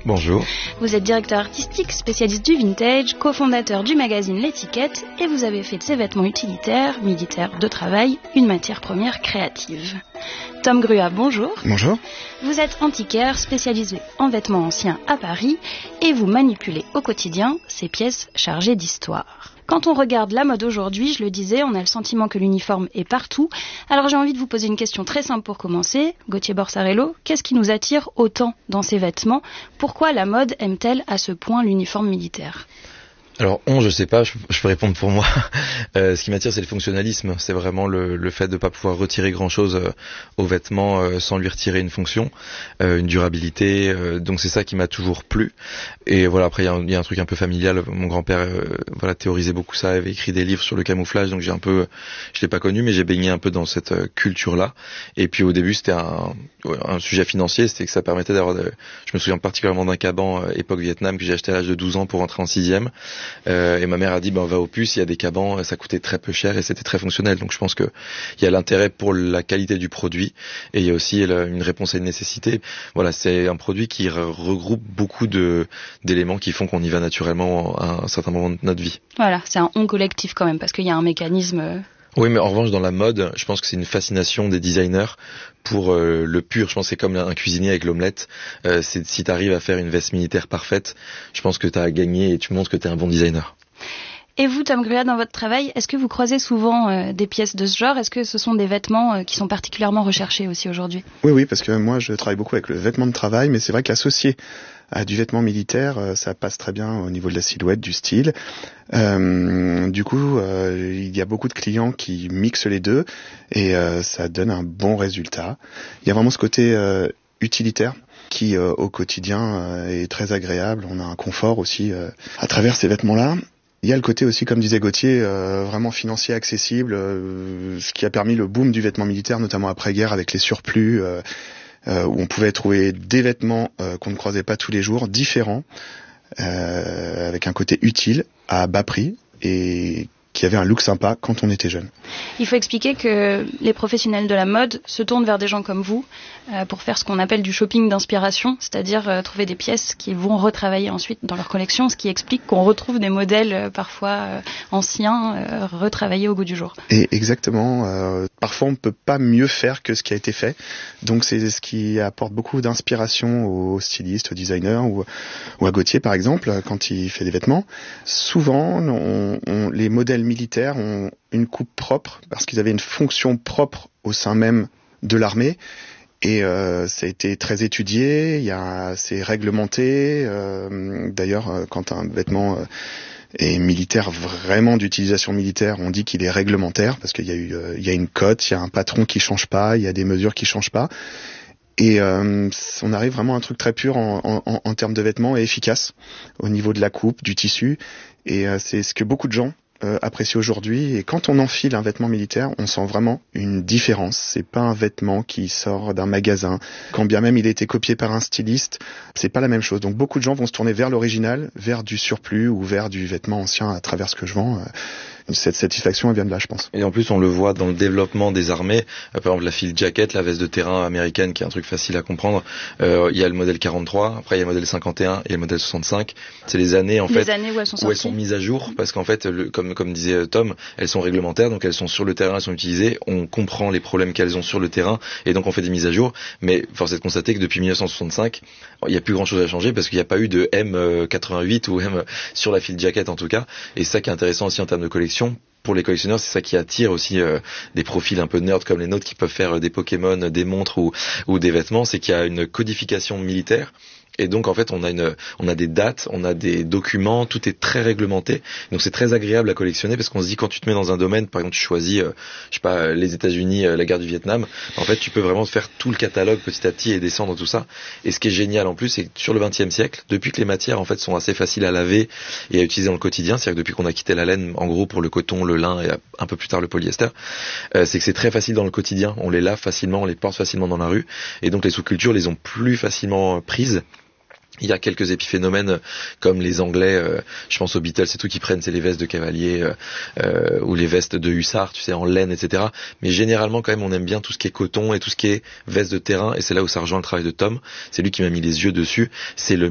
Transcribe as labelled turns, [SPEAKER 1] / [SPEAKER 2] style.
[SPEAKER 1] Bonjour.
[SPEAKER 2] Vous êtes directeur artistique, spécialiste du vintage, cofondateur du magazine L'Étiquette et vous avez fait de ces vêtements utilitaires, militaires, de travail, une matière première créative. Tom Gruat, bonjour.
[SPEAKER 1] Bonjour.
[SPEAKER 2] Vous êtes antiquaire, spécialisé en vêtements anciens à Paris et vous manipulez au quotidien ces pièces chargées d'histoire. Quand on regarde la mode aujourd'hui, je le disais, on a le sentiment que l'uniforme est partout. Alors j'ai envie de vous poser une question très simple pour commencer. Gauthier Borsarello, qu'est-ce qui nous attire autant dans ces vêtements ? Pourquoi la mode aime-t-elle à ce point l'uniforme militaire ?
[SPEAKER 1] Alors, je sais pas, je peux répondre pour moi. Ce qui m'attire, c'est le fonctionnalisme. C'est vraiment le fait de ne pas pouvoir retirer grand-chose aux vêtements sans lui retirer une fonction, une durabilité. Donc c'est ça qui m'a toujours plu. Et voilà, après il y a un truc un peu familial. Mon grand-père théorisait beaucoup ça, avait écrit des livres sur le camouflage. Donc je l'ai pas connu, mais j'ai baigné un peu dans cette culture-là. Et puis au début, c'était un sujet financier, c'était que ça permettait d'avoir. Je me souviens particulièrement d'un caban époque Vietnam que j'ai acheté à l'âge de 12 ans pour rentrer en 6e. Et ma mère a dit va au puce, il y a des cabans, ça coûtait très peu cher et c'était très fonctionnel. Donc je pense que il y a l'intérêt pour la qualité du produit et il y a aussi une réponse à une nécessité. Voilà, c'est un produit qui regroupe beaucoup d'éléments qui font qu'on y va naturellement à un certain moment de notre vie.
[SPEAKER 2] Voilà, c'est un on collectif quand même parce qu'il y a un mécanisme.
[SPEAKER 1] Oui, mais en revanche, dans la mode, je pense que c'est une fascination des designers pour le pur. Je pense que c'est comme un cuisinier avec l'omelette. Si tu arrives à faire une veste militaire parfaite, je pense que tu as gagné et tu montres que tu es un bon designer.
[SPEAKER 2] Et vous, Tom Gruat, dans votre travail, est-ce que vous croisez souvent des pièces de ce genre ? Est-ce que ce sont des vêtements qui sont particulièrement recherchés aussi aujourd'hui ?
[SPEAKER 3] Oui, parce que moi, je travaille beaucoup avec le vêtement de travail, mais c'est vrai qu'associé à du vêtement militaire, ça passe très bien au niveau de la silhouette, du style. Du coup, il y a beaucoup de clients qui mixent les deux et ça donne un bon résultat. Il y a vraiment ce côté utilitaire qui, au quotidien, est très agréable. On a un confort aussi à travers ces vêtements-là. Il y a le côté aussi, comme disait Gauthier, vraiment financier, accessible, ce qui a permis le boom du vêtement militaire, notamment après-guerre avec les surplus, où on pouvait trouver des vêtements qu'on ne croisait pas tous les jours, différents, avec un côté utile, à bas prix, et qui avait un look sympa quand on était jeune.
[SPEAKER 2] Il faut expliquer que les professionnels de la mode se tournent vers des gens comme vous pour faire ce qu'on appelle du shopping d'inspiration, c'est-à-dire trouver des pièces qu'ils vont retravailler ensuite dans leur collection, ce qui explique qu'on retrouve des modèles parfois anciens retravaillés au goût du jour.
[SPEAKER 3] Et exactement, parfois on ne peut pas mieux faire que ce qui a été fait, donc c'est ce qui apporte beaucoup d'inspiration aux stylistes, aux designers ou à Gauthier par exemple quand il fait des vêtements. Souvent les modèles militaires ont une coupe propre parce qu'ils avaient une fonction propre au sein même de l'armée et ça a été très étudié, c'est réglementé. D'ailleurs, quand un vêtement est militaire, vraiment d'utilisation militaire, on dit qu'il est réglementaire parce qu'il y a une cote, il y a un patron qui change pas, il y a des mesures qui changent pas. Et on arrive vraiment à un truc très pur en termes de vêtements et efficace au niveau de la coupe, du tissu. Et c'est ce que beaucoup de gens apprécient aujourd'hui. Et quand on enfile un vêtement militaire, on sent vraiment une différence. C'est pas un vêtement qui sort d'un magasin. Quand bien même il a été copié par un styliste, c'est pas la même chose. Donc beaucoup de gens vont se tourner vers l'original, vers du surplus ou vers du vêtement ancien à travers ce que je vends. Cette satisfaction, elle vient de là, je pense.
[SPEAKER 1] Et en plus, on le voit dans le développement des armées. Par exemple, la field jacket, la veste de terrain américaine, qui est un truc facile à comprendre. Il y a le modèle 43, après il y a le modèle 51 et le modèle 65. C'est les années, en fait,
[SPEAKER 2] où
[SPEAKER 1] elles sont mises à jour, parce qu'en fait, comme disait Tom, elles sont réglementaires, donc elles sont sur le terrain, elles sont utilisées. On comprend les problèmes qu'elles ont sur le terrain, et donc on fait des mises à jour. Mais force est de constater que depuis 1965, il n'y a plus grand chose à changer, parce qu'il n'y a pas eu de M88 ou M sur la field jacket en tout cas. Et ça qui est intéressant aussi en termes de collection. Pour les collectionneurs, c'est ça qui attire aussi des profils un peu nerds comme les nôtres qui peuvent faire des Pokémon, des montres ou des vêtements, c'est qu'il y a une codification militaire. Et donc en fait on a des dates, on a des documents, tout est très réglementé. Donc c'est très agréable à collectionner parce qu'on se dit quand tu te mets dans un domaine, par exemple tu choisis les États-Unis, la guerre du Vietnam, en fait tu peux vraiment faire tout le catalogue petit à petit et descendre tout ça. Et ce qui est génial en plus, c'est que sur le XXe siècle, depuis que les matières en fait sont assez faciles à laver et à utiliser dans le quotidien, c'est-à-dire que depuis qu'on a quitté la laine en gros pour le coton, le lin et un peu plus tard le polyester, c'est que c'est très facile dans le quotidien, on les lave facilement, on les porte facilement dans la rue et donc les sous-cultures les ont plus facilement prises. Il y a quelques épiphénomènes comme les Anglais, je pense aux Beatles et tout, qui prennent c'est les vestes de cavalier ou les vestes de hussards, tu sais, en laine, etc. Mais généralement quand même on aime bien tout ce qui est coton et tout ce qui est veste de terrain, et c'est là où ça rejoint le travail de Tom. C'est lui qui m'a mis les yeux dessus. C'est le